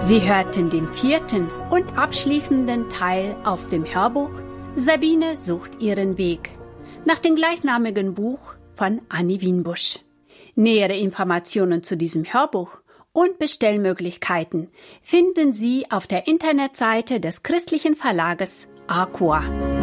Sie hörten den 4. und abschließenden Teil aus dem Hörbuch Sabine sucht ihren Weg nach dem gleichnamigen Buch von Annie Wienbusch. Nähere Informationen zu diesem Hörbuch und Bestellmöglichkeiten finden Sie auf der Internetseite des christlichen Verlages Arcoa.